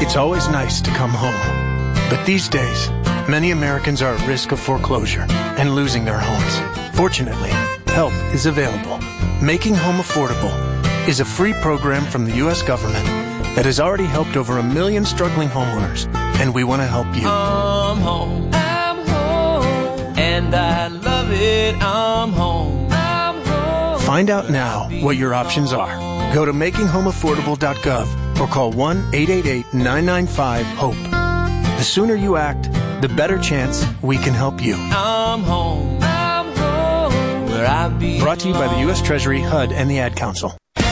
It's always nice to come home. But these days, many Americans are at risk of foreclosure and losing their homes. Fortunately, help is available. Making Home Affordable is a free program from the U.S. government that has already helped over 1 million struggling homeowners, and we want to help you. I'm home, and I love it, I'm home. Find out now what your options are. Go to makinghomeaffordable.gov or call 1-888-995-HOPE. The sooner you act, the better chance we can help you. I'm home, where I belong. Brought to you by the U.S. Treasury, HUD, and the Ad Council.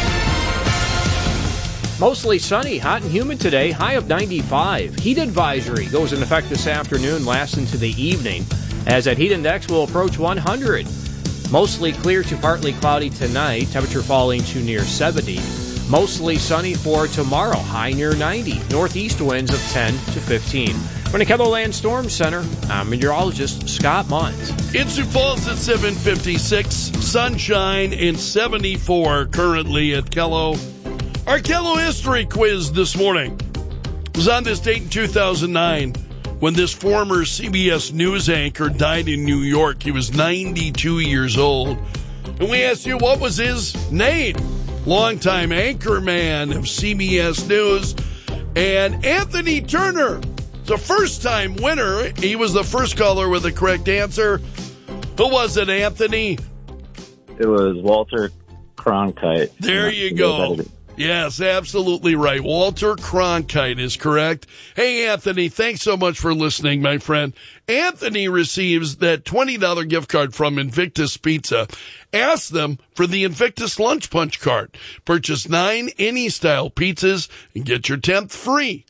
Mostly sunny, hot and humid today, high of 95. Heat advisory goes into effect this afternoon, lasts into the evening, as that heat index will approach 100. Mostly clear to partly cloudy tonight, temperature falling to near 70. Mostly sunny for tomorrow, high near 90. Northeast winds of 10 to 15. From the KELOLAND Storm Center, I'm meteorologist Scott Munz. In Sioux Falls at 7:56, sunshine and 74 currently at Kello. Our Kello history quiz this morning was on this date in 2009 when this former CBS News anchor died in New York. He was 92 years old. And we asked you, what was his name? Longtime anchor man of CBS News. And Anthony Turner, the first-time winner. He was the first caller with the correct answer. Who was it, Anthony? It was Walter Cronkite. There you go. Yes, absolutely right. Walter Cronkite is correct. Hey, Anthony, thanks so much for listening, my friend. Anthony receives that $20 gift card from Invictus Pizza. Ask them for the Invictus Lunch Punch card. Purchase 9 any-style pizzas and get your 10th free.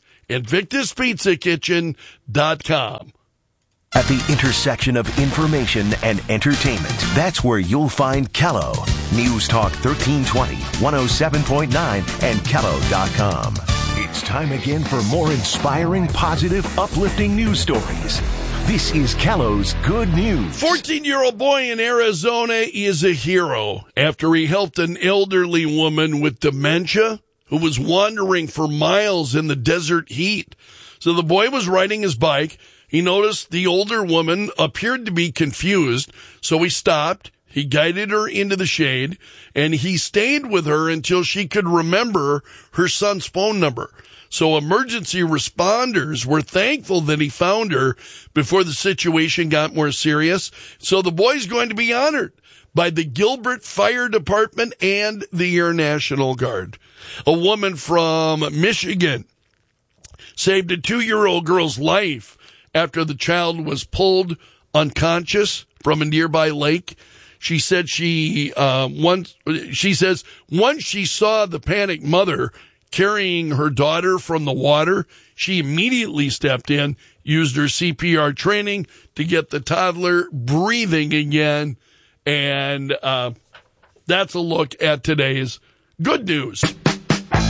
InvictusPizzaKitchen.com. At the intersection of information and entertainment, that's where you'll find Kello. News Talk 1320, 107.9, and Kello.com. It's time again for more inspiring, positive, uplifting news stories. This is Kello's Good News. 14-year-old boy in Arizona is a hero after he helped an elderly woman with dementia who was wandering for miles in the desert heat. So the boy was riding his bike. He noticed the older woman appeared to be confused, so he stopped. He guided her into the shade, and he stayed with her until she could remember her son's phone number. So emergency responders were thankful that he found her before the situation got more serious. So the boy's going to be honored by the Gilbert Fire Department and the Air National Guard. A woman from Michigan saved a 2-year-old girl's life after the child was pulled unconscious from a nearby lake. She said once she saw the panicked mother carrying her daughter from the water, she immediately stepped in, used her CPR training to get the toddler breathing again. And that's a look at today's good news.